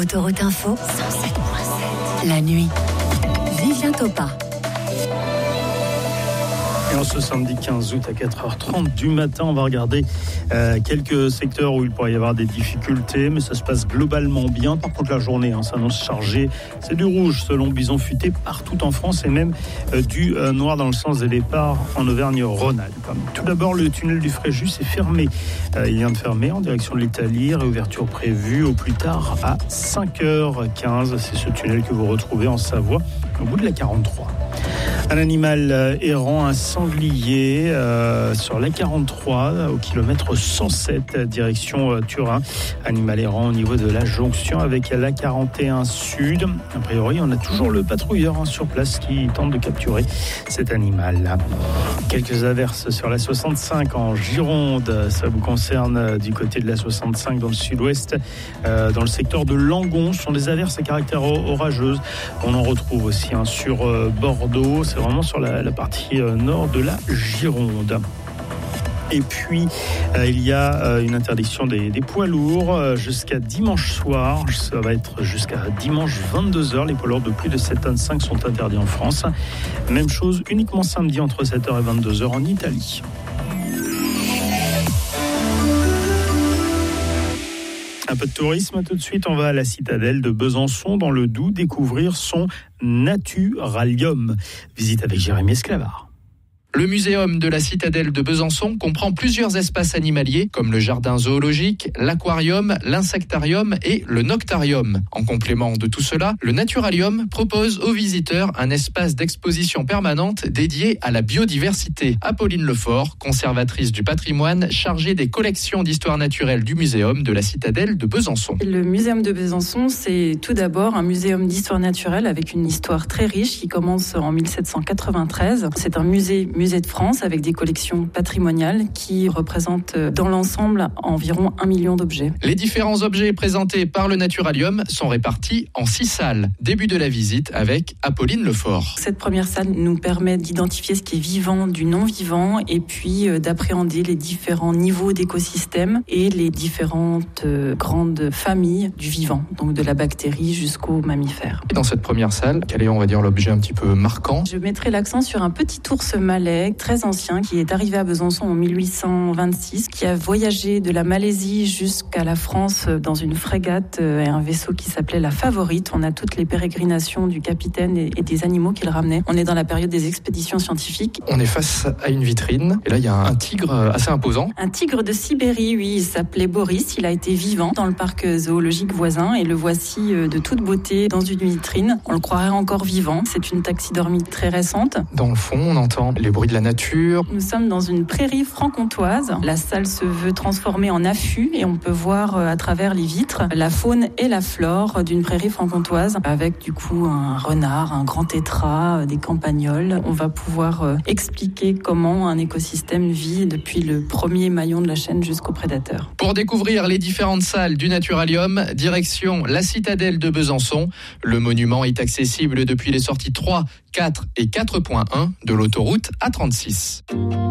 Autoroute Info, 107.7. La nuit. Vivien Topa. Et en ce samedi 15 août à 4h30 du matin, on va regarder quelques secteurs où il pourrait y avoir des difficultés, mais ça se passe globalement bien. Par contre, la journée s'annonce chargée. C'est du rouge selon Bison Futé partout en France et même du noir dans le sens des départs en Auvergne-Rhône-Alpes. Tout d'abord, le tunnel du Fréjus est fermé. Il vient de fermer en direction de l'Italie. Réouverture prévue au plus tard à 5h15. C'est ce tunnel que vous retrouvez en Savoie, au bout de la 43. Un animal errant, un sanglier sur la 43 au kilomètre 107 direction Turin. Animal errant au niveau de la jonction avec la 41 Sud. A priori, on a toujours le patrouilleur sur place qui tente de capturer cet animal. Quelques averses sur la 65 en Gironde. Ça vous concerne du côté de la 65 dans le sud-ouest, dans le secteur de Langon. Ce sont des averses à caractère orageuse. On en retrouve aussi sur Bordeaux. C'est vraiment sur la partie nord de la Gironde. Et puis, il y a une interdiction des poids lourds jusqu'à dimanche soir. Ça va être jusqu'à dimanche 22h. Les poids lourds de plus de 7,5 tonnes sont interdits en France. Même chose uniquement samedi entre 7h et 22h en Italie. Un peu de tourisme tout de suite, on va à la citadelle de Besançon dans le Doubs découvrir son naturalium. Visite avec Jérémy Esclavard. Le muséum de la citadelle de Besançon comprend plusieurs espaces animaliers comme le jardin zoologique, l'aquarium, l'insectarium et le noctarium. En complément de tout cela, le naturalium propose aux visiteurs un espace d'exposition permanente dédié à la biodiversité. Apolline Lefort, conservatrice du patrimoine, chargée des collections d'histoire naturelle du muséum de la citadelle de Besançon. Le muséum de Besançon, c'est tout d'abord un muséum d'histoire naturelle avec une histoire très riche qui commence en 1793. C'est un musée de France avec des collections patrimoniales qui représentent dans l'ensemble environ 1 million d'objets. Les différents objets présentés par le naturalium sont répartis en 6 salles. Début de la visite avec Apolline Lefort. Cette première salle nous permet d'identifier ce qui est vivant du non-vivant et puis d'appréhender les différents niveaux d'écosystèmes et les différentes grandes familles du vivant, donc de la bactérie jusqu'aux mammifères. Et dans cette première salle, quel est, on va dire, l'objet un petit peu marquant ? Je mettrai l'accent sur un petit ours malais très ancien qui est arrivé à Besançon en 1826, qui a voyagé de la Malaisie jusqu'à la France dans une frégate et un vaisseau qui s'appelait la Favorite. On a toutes les pérégrinations du capitaine et des animaux qu'il ramenait. On est dans la période des expéditions scientifiques. On est face à une vitrine et là il y a un tigre assez imposant. Un tigre de Sibérie, oui, il s'appelait Boris. Il a été vivant dans le parc zoologique voisin et le voici de toute beauté dans une vitrine. On le croirait encore vivant. C'est une taxidermie très récente. Dans le fond, on entend les bruits de la nature. Nous sommes dans une prairie franc-comtoise. La salle se veut transformée en affût et on peut voir à travers les vitres la faune et la flore d'une prairie franc-comtoise avec du coup un renard, un grand tétras, des campagnols. On va pouvoir expliquer comment un écosystème vit depuis le premier maillon de la chaîne jusqu'au prédateur. Pour découvrir les différentes salles du naturalium, direction la citadelle de Besançon. Le monument est accessible depuis les sorties 3, 4 et 4.1 de l'autoroute A36.